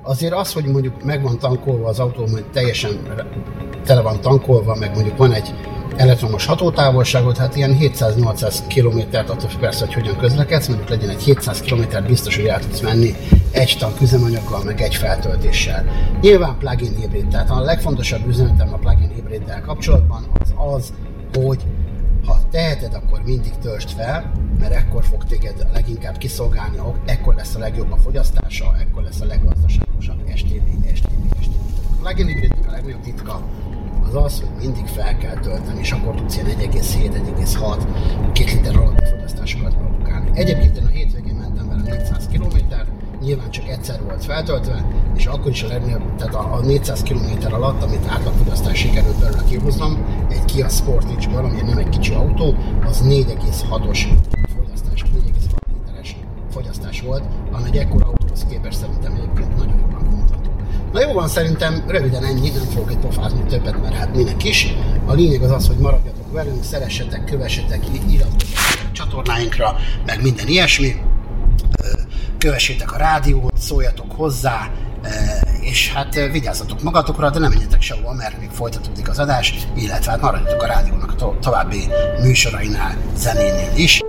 azért az, hogy mondjuk meg van tankolva az autó, hogy teljesen tele van tankolva, meg mondjuk van egy elektromos hatótávolságot, hát ilyen 700-800 kilométert, attól persze, hogy hogyan közlekedsz, mondjuk legyen egy 700 kilométert biztos, hogy el tudsz menni egy tank üzemanyaggal, meg egy feltöltéssel. Nyilván plug-in hibrid, tehát a legfontosabb üzenetem a plug-in hibriddel kapcsolatban az, hogy ha teheted, akkor mindig töltsd fel, mert ekkor fog téged leginkább kiszolgálni, ekkor lesz a legjobb a fogyasztása, ekkor lesz a leggazdaságosabb STB. A plug-in hibridnek a legnagyobb titka az, hogy mindig fel kell tölteni, és akkor tudsz ilyen 1,7-1,6 2 liter alatti fogyasztásokat produkálni. Egyébként én a hétvégén mentem vele 400 kilométert, nyilván csak egyszer volt feltöltve, és akkor is a legnagyobb, tehát a 400 km alatt, amit átlagfogyasztás sikerült belőle kihoznom, egy Kia Sportage-ből, ami nem egy kicsi autó, az 4,6-os fogyasztás, 4,6 literes fogyasztás volt, ami egy ekkora autóhoz képest szerintem egyébként nagyon jobban mondható. Na jó van, szerintem röviden ennyi, nem fogok itt pofázni többet, mert hát minek is. A lényeg az, hogy maradjatok velünk, szeressetek, kövessetek, iratkozzatok a csatornáinkra, meg minden ilyesmi. Kövessétek a rádiót, szóljatok hozzá, és hát vigyázzatok magatokra, de nem menjetek sehova, mert még folytatódik az adás, illetve hát maradjatok a rádiónak a további műsorainál, zenénél is.